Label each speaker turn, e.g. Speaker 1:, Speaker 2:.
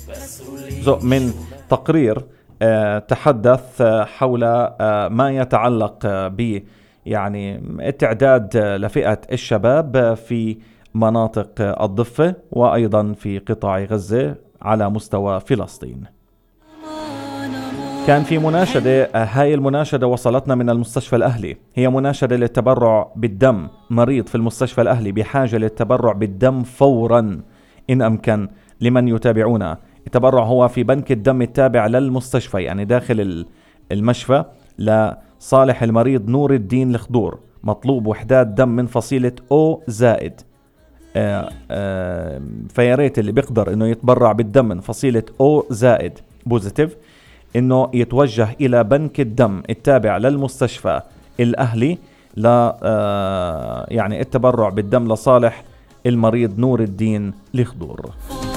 Speaker 1: جزء من تقرير تحدث حول ما يتعلق ب يعني التعداد لفئة الشباب في مناطق الضفة وأيضا في قطاع غزة على مستوى فلسطين. كان في مناشدة، هاي المناشدة وصلتنا من المستشفى الأهلي، هي مناشدة للتبرع بالدم. مريض في المستشفى الأهلي بحاجة للتبرع بالدم فورا إن أمكن. لمن يتابعونا، التبرع هو في بنك الدم التابع للمستشفى، يعني داخل المشفى، لصالح المريض نور الدين الخضور. مطلوب وحدات دم من فصيلة O زائد. فياريت اللي بيقدر انه يتبرع بالدم من فصيلة O زائد بوزيتيف انه يتوجه الى بنك الدم التابع للمستشفى الاهلي ل يعني التبرع بالدم لصالح المريض نور الدين الخضور.